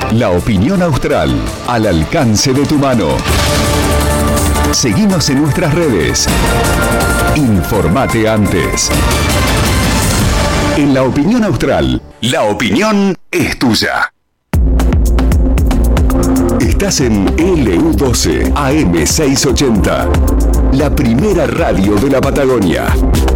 La opinión austral, al alcance de tu mano. Seguinos en nuestras redes. Informate antes. En La Opinión Austral, la opinión es tuya. Estás en LU12 AM680, la primera radio de la Patagonia.